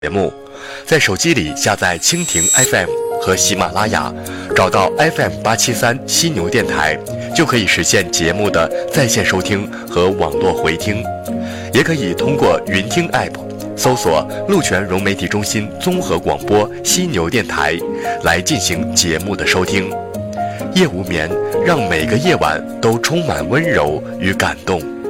节目，在手机里下载蜻蜓 FM 和喜马拉雅，找到 FM873犀牛电台，就可以实现节目的在线收听和网络回听。也可以通过云听 App 搜索鹿泉融媒体中心综合广播犀牛电台来进行节目的收听。夜无眠，让每个夜晚都充满温柔与感动。